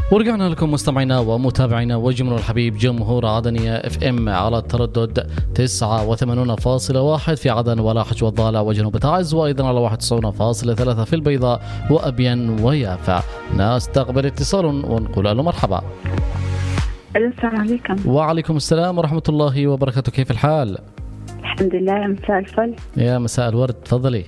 ورجعنا لكم مستمعينا ومتابعينا وجمهور الحبيب جمهور عدنية اف ام على التردد 89.1 في عدن ولاحج والضالع وجنوب تعز، وايضا على 91.3 في البيضاء وابين ويافا. نستقبل اتصال ونقول له مرحبا. السلام عليكم. وعليكم السلام ورحمة الله وبركاته، كيف الحال؟ الحمد لله، مساء الفل. يا مساء الورد، تفضلي.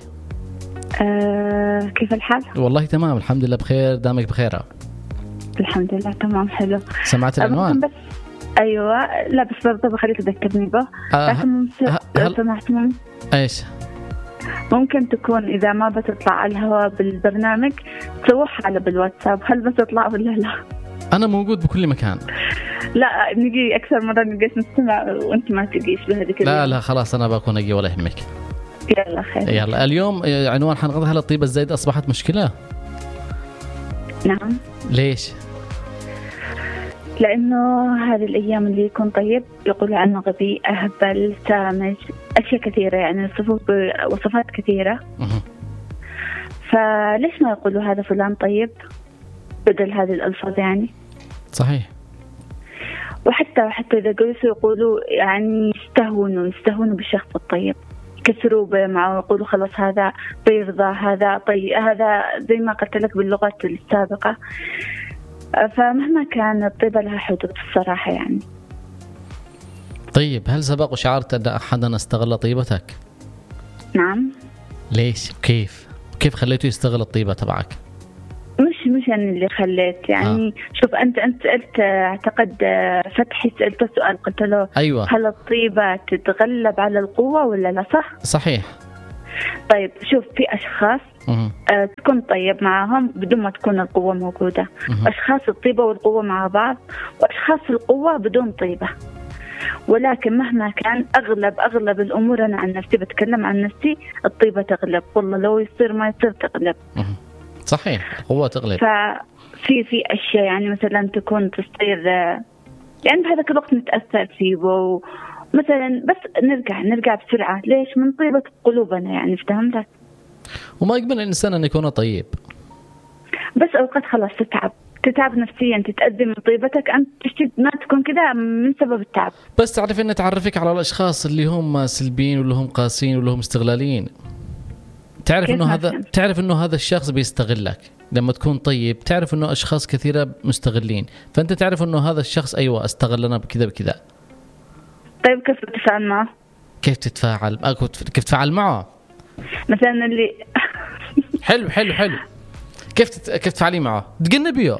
كيف الحال؟ والله تمام الحمد لله بخير، دامك بخير؟ الحمد لله تمام حلو. سمعت العنوان؟ بس ايوه، لا بس برضه بخليك تذكرني به. لو سمحت ايش ممكن تكون اذا ما بتطلع على الهواء بالبرنامج تسوي حالة بالواتساب، هل بتطلع ولا لا؟ انا موجود بكل مكان. لا نجي اكثر مرة نجيش نستمع وانت ما تجيش بهذه كلها. لا خلاص انا بكون اجي ولا يهمك. يلا خير. يلا اليوم عنوان حنقضي، هل الطيبة الزايدة اصبحت مشكلة؟ نعم. ليش؟ لأنه هذه الأيام اللي يكون طيب يقولوا عنه غبي، أهبل، سامج، أشياء كثيرة، يعني وصفات كثيرة. فليش ما يقولوا هذا فلان طيب بدل هذه الألفاظ يعني؟ صحيح. وحتى إذا قلسوا يقولوا يعني يستهونوا بالشخص الطيب، كسروا معه ويقولوا خلاص هذا بيرضى، هذا طيب، هذا زي ما قلت لك باللغات السابقة. فمهما كان الطيبة لها حدود الصراحة يعني. طيب هل سبق وشعرت أن أحدا استغل طيبتك؟ نعم. ليش؟ كيف خليته يستغل الطيبة تبعك؟ مش أنا اللي خليت يعني. شوف أنت سألت، أعتقد فتحي سألته سؤال، قلت له أيوة. هل الطيبة تتغلب على القوة ولا لا؟ صحيح. طيب شوف، في أشخاص تكون طيب معهم بدون ما تكون القوة موجودة. أشخاص الطيبة والقوة مع بعض، وأشخاص القوة بدون طيبة. ولكن مهما كان أغلب الأمور، أنا عن نفسي بتكلم عن نفسي، الطيبة تغلب. والله لو يصير ما يصير تغلب. صحيح، القوة تغلب. ففي أشياء يعني مثلا تكون تصير يعني بهذاك الوقت نتأثر فيه، مثلا بس نرجع بسرعة. ليش؟ من طيبة قلوبنا يعني، فهمت؟ وما يقبل الإنسان أن يكون طيب، بس أوقات خلاص تتعب نفسيا، تتأذي من طيبتك، أنت تشتد ما تكون كده من سبب التعب. بس تعرف أن تعرفك على الأشخاص اللي هم سلبيين واللي هم قاسين واللي هم استغلاليين. تعرف إنه هذا الشخص بيستغلك لما تكون طيب. تعرف إنه أشخاص كثيرة مستغلين، فأنت تعرف إنه هذا الشخص أيوة استغلنا بكذا. طيب كيف تتفاعل معه؟ كيف تتفاعل معه؟ مثلا اللي حلو كيف تفعلي معه؟ تجنبيه،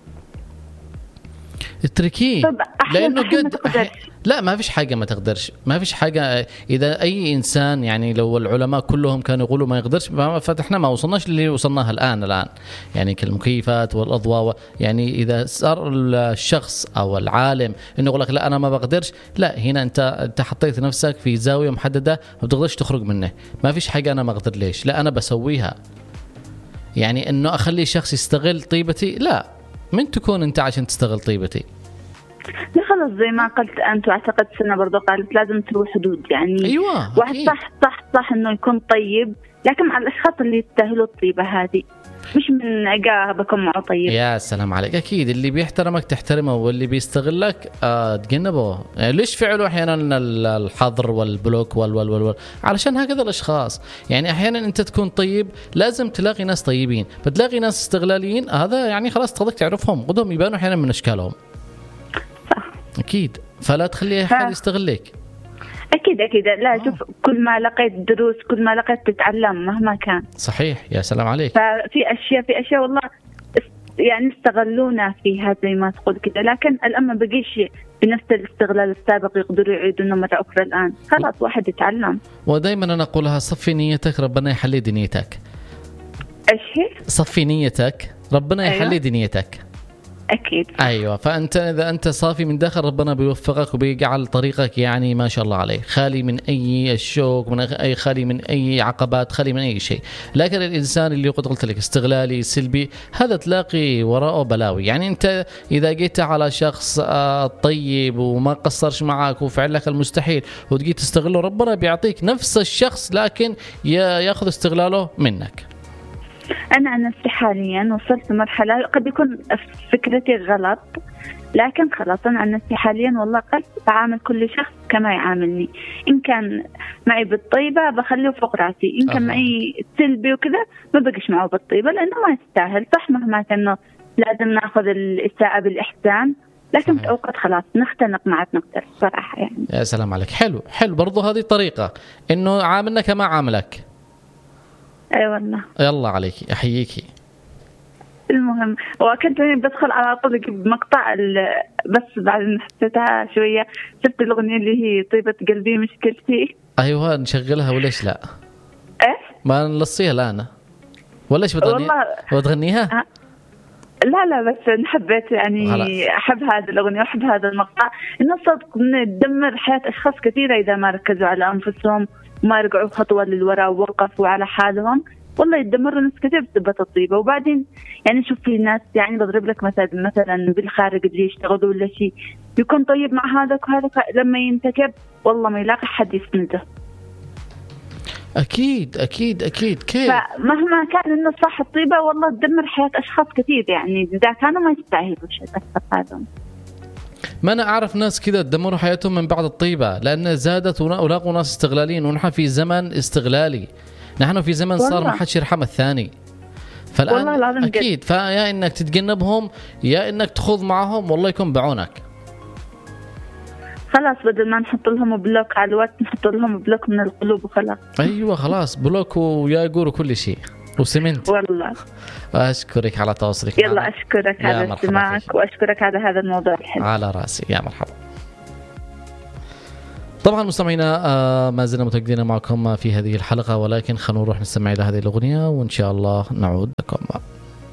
اتركيه، لأنه قد لا ما فيش حاجة ما تقدرش، ما فيش حاجة. إذا أي إنسان يعني لو العلماء كلهم كانوا يقولوا ما يقدرش، فتحنا ما وصلناش اللي وصلناها الآن يعني كالمكيفات والأضواء. يعني إذا صار الشخص أو العالم إنه يقول لك لا أنا ما بقدرش، لا، هنا أنت حطيت نفسك في زاوية محددة ما بتقدرش تخرج منه. ما فيش حاجة أنا ما أقدر، ليش؟ لا أنا بسويها. يعني إنه أخلي شخص يستغل طيبتي، لا، من تكون أنت عشان تستغل طيبتي؟ لا خلص، زي ما قلت أنت، واعتقد سنة برضو قالت لازم تروح حدود يعني. أيوة واحد صح إنه يكون طيب، لكن مع الأشخاص اللي يستاهلوا الطيبة هذه، مش من عقاب بكون معه طيب. يا سلام عليك. أكيد اللي بيحترمك تحترمه، واللي بيستغلك تجنبه. يعني ليش فعلوا أحيانا الحظر والبلوك علشان هكذا الأشخاص. يعني أحيانا أنت تكون طيب، لازم تلاقي ناس طيبين، بتلاقي ناس استغلاليين، هذا يعني خلاص تقدر تعرفهم، قدهم يبانوا أحيانا من أشكالهم. أكيد، فلا تخلي أحد يستغلك. أكيد لا شوف، كل ما لقيت دروس، كل ما لقيت تتعلم مهما كان. صحيح. يا سلام عليك. ففي أشياء والله يعني استغلونا فيها زي ما تقول كده، لكن الآن ما بقيش بنفس الاستغلال السابق يقدروا يعيدونه مرة أخرى. الآن خلاص واحد يتعلم. ودايما أنا أقولها، صفي نيتك ربنا يحلي دنيتك. إيش هي؟ صفي نيتك ربنا يحلي دنيتك. أكيد. أيوة، فأنت إذا أنت صافي من داخل ربنا بيوفقك وبيجعل طريقك يعني ما شاء الله عليه خالي من أي الشوك، خالي من أي عقبات، خالي من أي شيء. لكن الإنسان اللي قلت لك استغلالي سلبي، هذا تلاقي وراءه بلاوي. يعني أنت إذا جيت على شخص طيب وما قصرش معك وفعل لك المستحيل وتجي تستغله، ربنا بيعطيك نفس الشخص لكن يأخذ استغلاله منك. أنا عن نفسي حاليا وصلت لمرحلة قد يكون فكرتي غلط، لكن خلاص أنا عن نفسي حاليا والله قد أعامل كل شخص كما يعاملني. إن كان معي بالطيبة بخليه فوق راسي، إن كان معي سلبي وكذا ما بقيش معه بالطيبة لأنه ما يستاهل. صح مهما كان لازم ناخذ الإساءة بالإحسان، لكن في أوقات خلاص نختنق معك نقدر صراحة يعني. يا سلام عليك، حلو حلو برضو هذه طريقة إنه عاملنا كما عاملك. أي والله. يلا عليكي، أحييكي. المهم وكنت بدخل على طول بمقطع بس بعد ما حسيتها شوية شفت الأغنية اللي هي طيبة قلبي مشكلتي. أيوة نشغلها وليش لا؟ إيه؟ ما نلصيها الآن ولا إيش بتغنيها؟ لا بس حبيت يعني خلاص. أحب هذه الأغنية وأحب هذا المقطع، إنه صدق تدمر حياة أشخاص كثيرة إذا ما ركزوا على أنفسهم وما رجعوا خطوة للوراء ووقفوا على حالهم. والله يدمروا ناس كثير بسبب الطيبة. وبعدين يعني شوف في ناس يعني بضرب لك مثلا بالخارج اللي يشتغلوا ولا شيء يكون طيب مع هذاك وهذاك، لما ينتكب والله ما يلاقي حد يسنده. أكيد أكيد أكيد. كيف فمهما كان إنه صح الطيبة والله تدمر حياة أشخاص كثير يعني إذا كانوا ما يستاهلوا شيء هذا. ما أنا أعرف ناس كذا تدمروا حياتهم من بعد الطيبة لأن زادت ولاقوا ناس استغلاليين، ونحن في زمن استغلالي، نحن في زمن صار ما حدش يرحم الثاني. فالآن أكيد فيا إنك تتجنبهم يا إنك تخوض معهم والله يكون بعونك. خلاص بدل ما نحط لهم بلوك على الوقت نحط لهم بلوك من القلوب وخلاص. أيوة خلاص بلوك وياقور وكل شيء وسمنت. والله أشكرك على تواصلك. يلا أشكرك على استماعك وأشكرك على هذا الموضوع الحلو. على رأسي، يا مرحبا. طبعا مستمعينا ما زلنا متواجدين معكم في هذه الحلقة، ولكن خلونا نروح نستمع إلى هذه الأغنية وإن شاء الله نعود لكم.